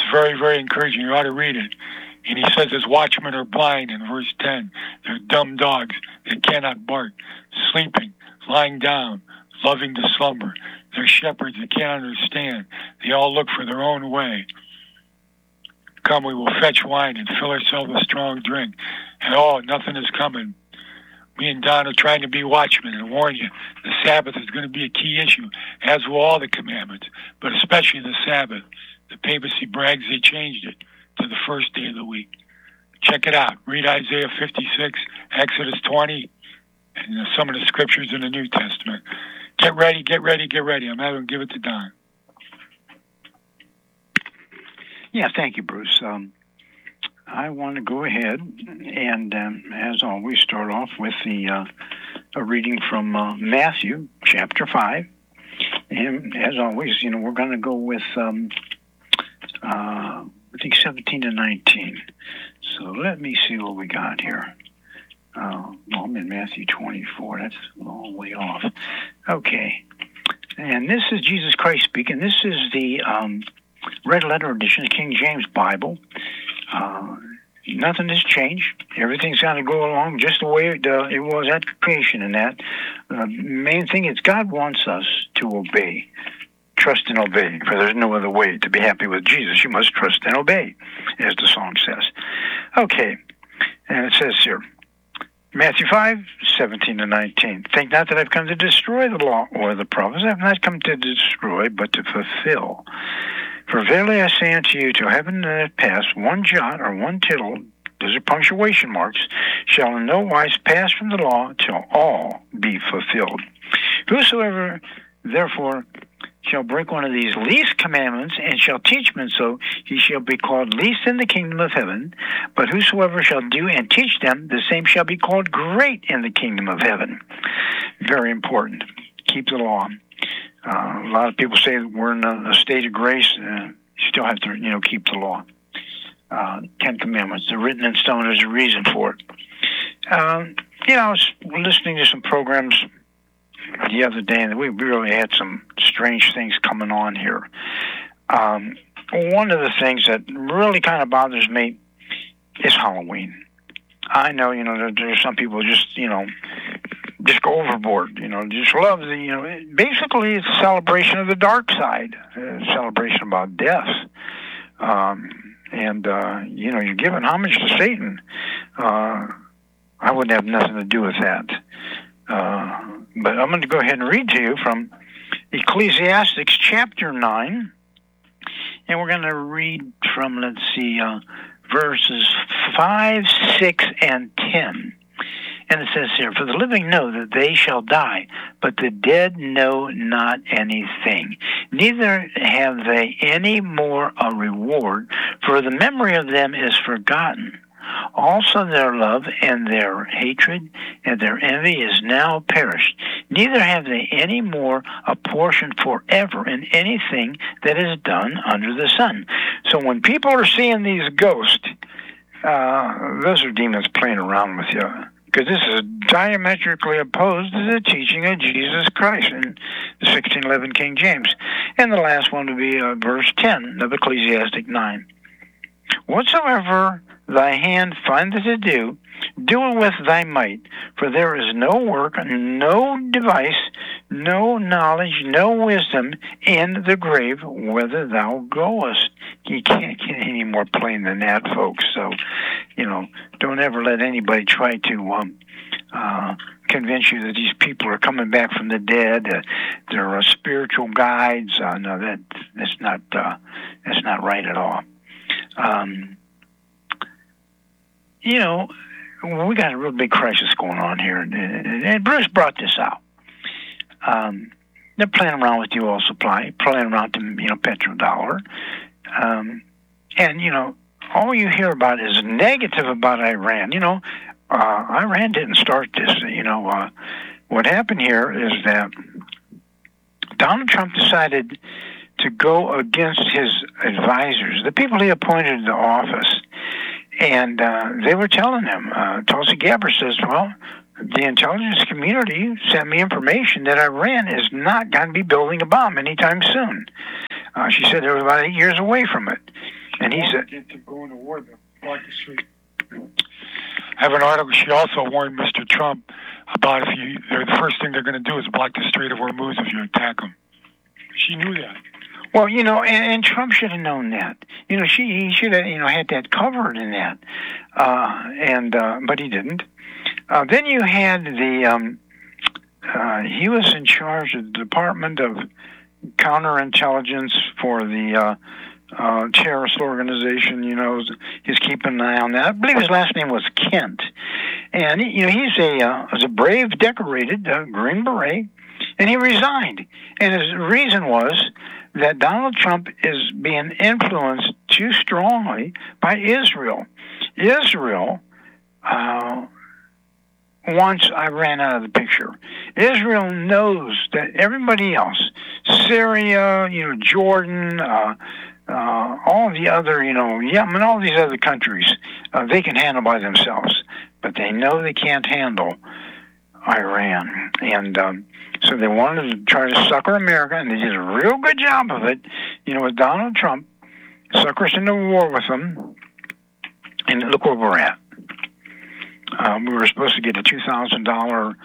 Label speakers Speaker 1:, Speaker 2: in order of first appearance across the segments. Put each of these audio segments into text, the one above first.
Speaker 1: very, very encouraging. You ought to read it. And he says his watchmen are blind in verse 10. They're dumb dogs that cannot bark, sleeping, lying down, loving to slumber. They're shepherds that can't understand. They all look for their own way. Come, we will fetch wine and fill ourselves with strong drink. And nothing is coming. Me and Don are trying to be watchmen and warn you, the Sabbath is going to be a key issue, as will all the commandments, but especially the Sabbath. The papacy brags they changed it to the first day of the week. Check it out. Read Isaiah 56, Exodus 20, and some of the scriptures in the New Testament. Get ready, get ready, get ready. I'm having to give it to Don.
Speaker 2: Yeah, thank you, Bruce. I want to go ahead and, as always, start off with a reading from Matthew chapter 5. And as always, we're going to go with, I think, 17 to 19. So let me see what we got here. I'm in Matthew 24. That's a long way off. Okay. And this is Jesus Christ speaking. This is the Red Letter Edition, the King James Bible. Nothing has changed. Everything's got to go along just the way it was at creation. And that main thing is God wants us to obey. Trust and obey, for there's no other way to be happy with Jesus. You must trust and obey, as the song says. Okay, and it says here, Matthew 5, 17 to 19. Think not that I've come to destroy the law or the prophets. I have not come to destroy, but to fulfill. For verily I say unto you, till heaven and earth pass, one jot or one tittle, those are punctuation marks, shall in no wise pass from the law till all be fulfilled. Whosoever, therefore, shall break one of these least commandments, and shall teach men so, he shall be called least in the kingdom of heaven. But whosoever shall do and teach them, the same shall be called great in the kingdom of heaven. Very important. Keep the law. A lot of people say that we're in a state of grace. You still have to, keep the law. 10 Commandments. They're written in stone. There's a reason for it. I was listening to some programs the other day, and we really had some strange things coming on here. One of the things that really kind of bothers me is Halloween. I know, there's some people just go overboard, just love basically it's a celebration of the dark side, a celebration about death. You're giving homage to Satan. I wouldn't have nothing to do with that. But I'm going to go ahead and read to you from Ecclesiastes chapter 9. And we're going to read from, verses 5, 6, and 10. And it says here, for the living know that they shall die, but the dead know not anything. Neither have they any more a reward, for the memory of them is forgotten. Also their love and their hatred and their envy is now perished. Neither have they any more a portion forever in anything that is done under the sun. So when people are seeing these ghosts, those are demons playing around with you. Because this is diametrically opposed to the teaching of Jesus Christ in the 1611 King James. And the last one would be verse 10 of Ecclesiastes 9. Whatsoever thy hand findeth to do, do it with thy might, for there is no work, no device, no knowledge, no wisdom in the grave whither thou goest. You can't get any more plain than that, folks. So, don't ever let anybody try to convince you that these people are coming back from the dead. They're spiritual guides. No, that's not right at all. We got a real big crisis going on here, and Bruce brought this out. They're playing around with the oil supply, playing around with the petrodollar, and all you hear about is negative about Iran. Iran didn't start this. What happened here is that Donald Trump decided to go against his advisors, the people he appointed to office. And they were telling him, Tulsi Gabbard says, well, the intelligence community sent me information that Iran is not going to be building a bomb anytime soon. She said they were about 8 years away from it. And he said,
Speaker 1: to go into war, block the street. I have an article. She also warned Mr. Trump about the first thing they're going to do is block the Strait of Hormuz if you attack them. She knew that.
Speaker 2: Well, and Trump should have known that. He should have, had that covered in that. But he didn't. Then you had he was in charge of the Department of Counterintelligence for the terrorist organization. He's keeping an eye on that. I believe his last name was Kent. And, he's a brave, decorated Green Beret, and he resigned. And his reason was that Donald Trump is being influenced too strongly by Israel. Israel wants Iran out of the picture. Israel knows that everybody else, Syria, Jordan, all the other, Yemen, all these other countries, they can handle by themselves. But they know they can't handle Iran. And so they wanted to try to sucker America, and they did a real good job of it, with Donald Trump, sucker us into war with them, and look where we're at. We were supposed to get a $2,000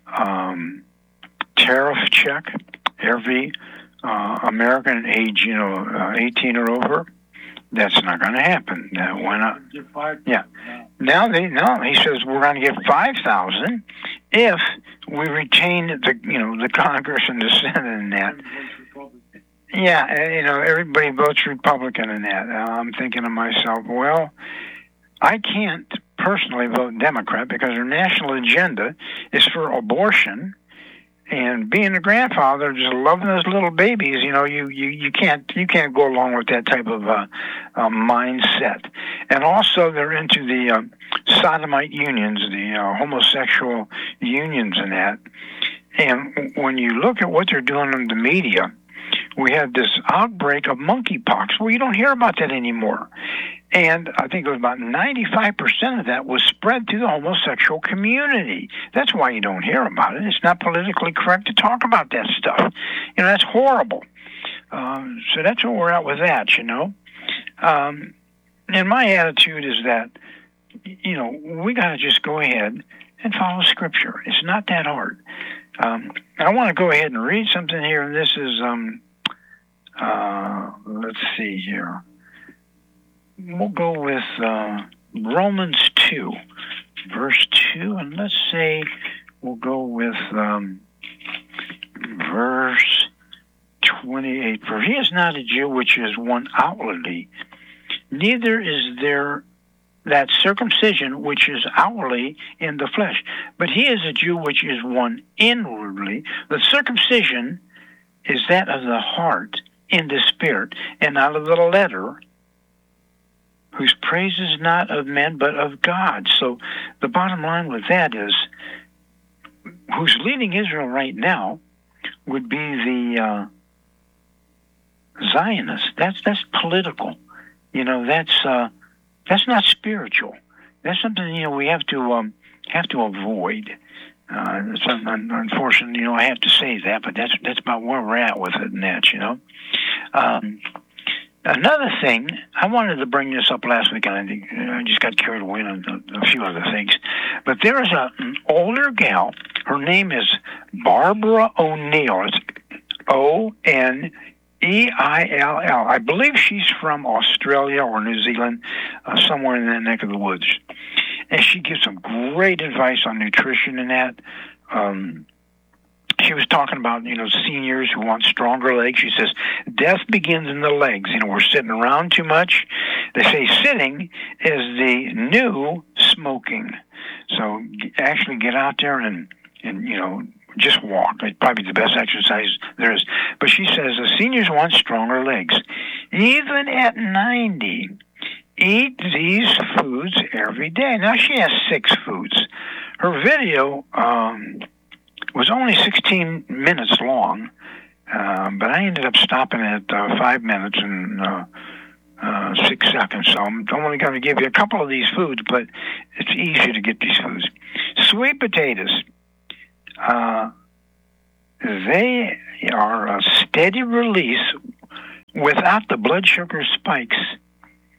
Speaker 2: tariff check every American age, 18 or over. That's not going to happen. Why not? Yeah. Now he says we're going to get $5,000 if we retain the Congress and the Senate and that. Yeah, everybody votes Republican in that. I'm thinking to myself, well, I can't personally vote Democrat because their national agenda is for abortion. And being a grandfather, just loving those little babies, you can't go along with that type of mindset. And also, they're into the sodomite unions, the homosexual unions, and that. And when you look at what they're doing in the media, we had this outbreak of monkeypox. Well, you don't hear about that anymore. And I think it was about 95% of that was spread through the homosexual community. That's why you don't hear about it. It's not politically correct to talk about that stuff. That's horrible. So that's where we're at with that, And my attitude is that, we got to just go ahead and follow Scripture. It's not that hard. I want to go ahead and read something here. And this is, let's see here. We'll go with Romans 2, verse 2, and let's say we'll go with verse 28. For he is not a Jew which is one outwardly, neither is there that circumcision which is outwardly in the flesh, but he is a Jew which is one inwardly. The circumcision is that of the heart in the spirit, and not of the letter, whose praise is not of men, but of God. So the bottom line with that is, who's leading Israel right now would be the Zionists. That's political. That's not spiritual. That's something we have to avoid. Unfortunately, I have to say that, but that's about where we're at with it, and that, Another thing, I wanted to bring this up last week, and I think I just got carried away on a few other things. But there is an older gal. Her name is Barbara O'Neill. It's Oneill. I believe she's from Australia or New Zealand, somewhere in that neck of the woods. And she gives some great advice on nutrition and that. She was talking about, seniors who want stronger legs. She says, death begins in the legs. We're sitting around too much. They say sitting is the new smoking. So actually get out there and just walk. It's probably the best exercise there is. But she says the seniors want stronger legs. Even at 90, eat these foods every day. Now, she has 6 foods. Her video was only 16 minutes long, but I ended up stopping at 5 minutes and 6 seconds. So I'm only going to give you a couple of these foods, but it's easy to get these foods. Sweet potatoes. They are a steady release without the blood sugar spikes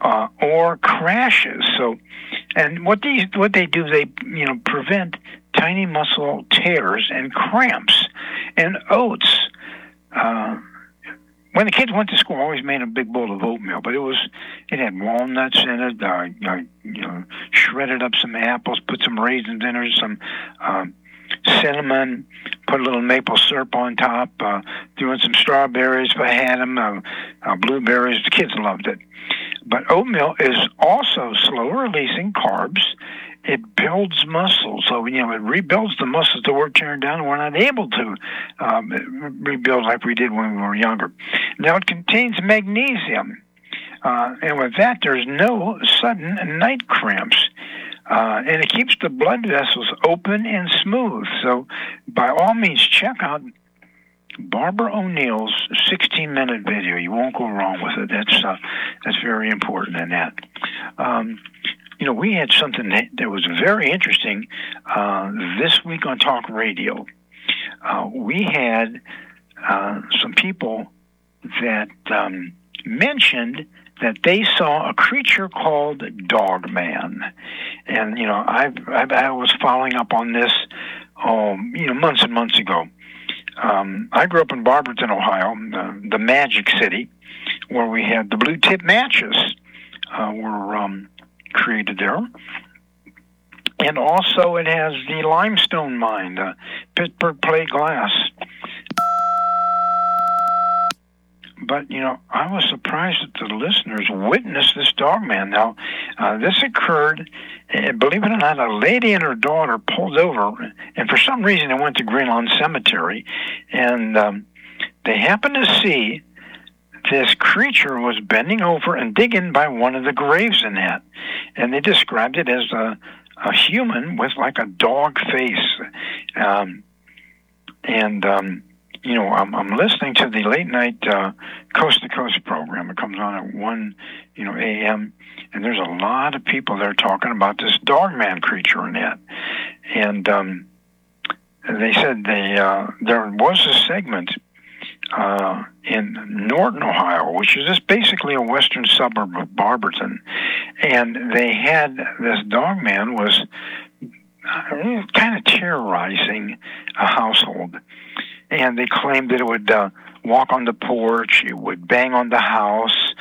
Speaker 2: or crashes. So, and what they do, they prevent tiny muscle tears and cramps. And oats. When the kids went to school, I always made a big bowl of oatmeal, but it had walnuts in it, shredded up some apples, put some raisins in it, some cinnamon, put a little maple syrup on top, threw in some strawberries if I had them, blueberries. The kids loved it. But oatmeal is also slow-releasing carbs. It builds muscles, so it rebuilds the muscles that we're tearing down, and we're not able to rebuild like we did when we were younger. Now, it contains magnesium, and with that, there's no sudden night cramps, and it keeps the blood vessels open and smooth. So, by all means, check out Barbara O'Neill's 16-minute video. You won't go wrong with it. That's very important in that. We had something that was very interesting this week on Talk Radio. We had some people that mentioned that they saw a creature called Dogman. And, I was following up on this, months and months ago. I grew up in Barberton, Ohio, the Magic City, where we had the blue tip matches were created there. And also it has the limestone mine, Pittsburgh plate glass. But, I was surprised that the listeners witnessed this Dogman. Now, this occurred, believe it or not, a lady and her daughter pulled over, and for some reason they went to Greenlawn Cemetery, and they happened to see this creature was bending over and digging by one of the graves in that. And they described it as a human with like a dog face. I'm listening to the late night Coast to Coast program. It comes on at 1 a.m. And there's a lot of people there talking about this Dogman creature in that. And they said there was a segment in Norton, Ohio, which is just basically a western suburb of Barberton, and they had this Dogman was kind of terrorizing a household, and they claimed that it would walk on the porch, it would bang on the house,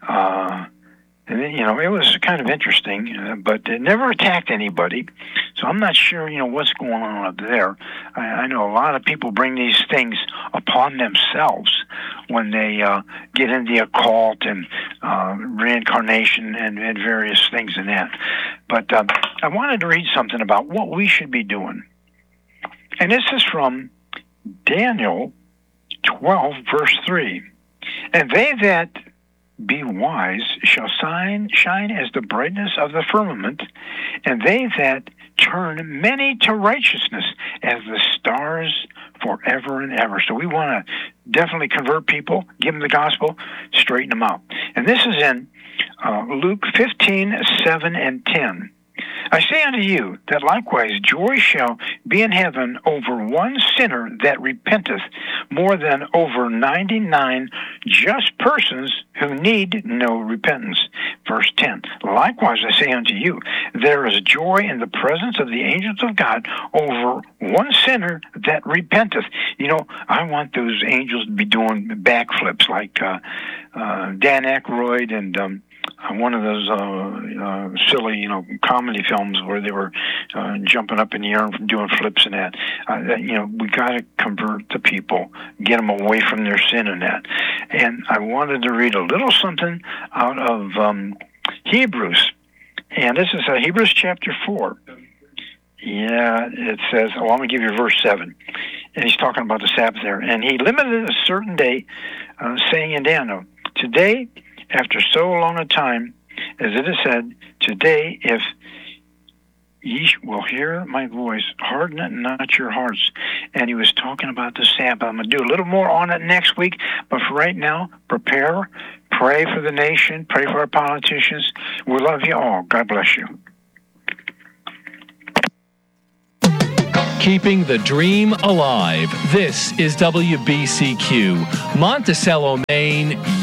Speaker 2: and then, it was kind of interesting, but it never attacked anybody. So I'm not sure, what's going on up there. I know a lot of people bring these things upon themselves when they get into the occult and reincarnation and various things in that. But I wanted to read something about what we should be doing. And this is from Daniel 12, verse 3. And they that be wise shall shine as the brightness of the firmament, and they that turn many to righteousness as the stars forever and ever. So we want to definitely convert people, give them the gospel, straighten them out. And this is in Luke 15, 7 and 10. I say unto you that likewise joy shall be in heaven over one sinner that repenteth, more than over 99 just persons who need no repentance. Verse 10, likewise I say unto you, there is joy in the presence of the angels of God over one sinner that repenteth. I want those angels to be doing backflips like Dan Aykroyd and one of those silly, comedy films where they were jumping up in the air and doing flips and that. We got to convert the people, get them away from their sin and that. And I wanted to read a little something out of Hebrews. And this is Hebrews chapter 4. Yeah, it says, I'm going to give you verse 7. And he's talking about the Sabbath there. And he limited a certain day, saying in Daniel, today, after so long a time, as it is said, today, if ye will hear my voice, harden it not your hearts. And he was talking about the Sabbath. I'm going to do a little more on it next week, but for right now, prepare, pray for the nation, pray for our politicians. We love you all. God bless you.
Speaker 3: Keeping the dream alive. This is WBCQ, Monticello, Maine.